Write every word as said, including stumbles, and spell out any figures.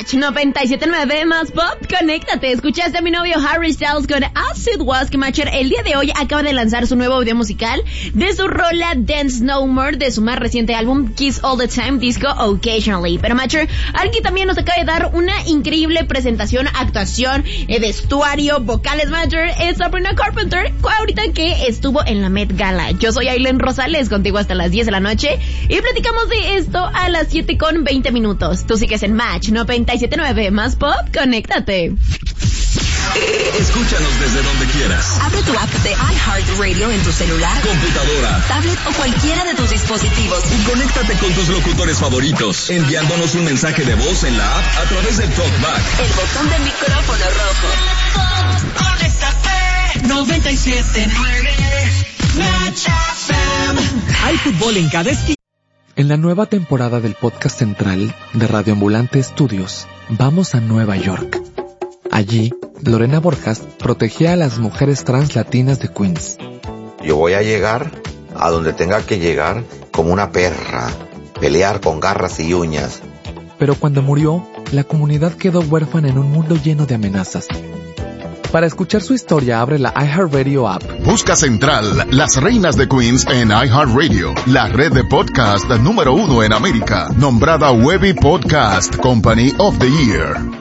Match noventa y siete punto nueve más pop, conéctate. Escuchaste a mi novio Harry Styles con As It Was, que Matcher el día de hoy acaba de lanzar su nuevo video musical de su rola Dance No More de su más reciente álbum Kiss All the Time, Disco Occasionally. Pero Matcher, aquí también nos acaba de dar una increíble presentación, actuación, eh, vestuario, vocales. Matcher, es Sabrina Carpenter, ahorita que estuvo en la Met Gala. Yo soy Aileen Rosales, contigo hasta las diez de la noche y platicamos de esto a las siete con veinte minutos. Tú sigues en Match noventa y siete punto nueve más pop, conéctate. Escúchanos desde donde quieras. Abre tu app de iHeartRadio en tu celular, computadora, tablet o cualquiera de tus dispositivos. Y conéctate con tus locutores favoritos, enviándonos un mensaje de voz en la app a través del TalkBack. El botón de micrófono rojo. Conéctate noventa y siete punto nueve Match F M. Hay fútbol en cada esquina. En la nueva temporada del podcast central de Radio Ambulante Studios, vamos a Nueva York. Allí, Lorena Borjas protegía a las mujeres trans latinas de Queens. Yo voy a llegar a donde tenga que llegar como una perra, pelear con garras y uñas. Pero cuando murió, la comunidad quedó huérfana en un mundo lleno de amenazas. Para escuchar su historia, abre la iHeartRadio app. Busca Central, Las Reinas de Queens en iHeartRadio, la red de podcast número uno en América, nombrada Webby Podcast Company of the Year.